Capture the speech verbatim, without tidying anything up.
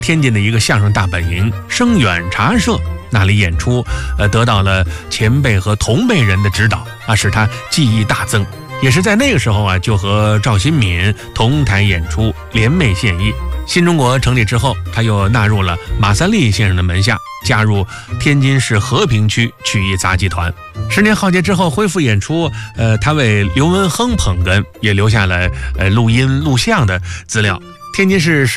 天津的一个相声大本营声远茶社那里演出，呃，得到了前辈和同辈人的指导啊，使他技艺大增。也是在那个时候啊，就和赵新敏同台演出，联袂献艺。新中国成立之后，他又纳入了马三立先生的门下，加入天津市和平区曲艺杂技团。十年浩劫之后恢复演出，呃，他为刘文亨捧哏，也留下了呃录音录像的资料。天津市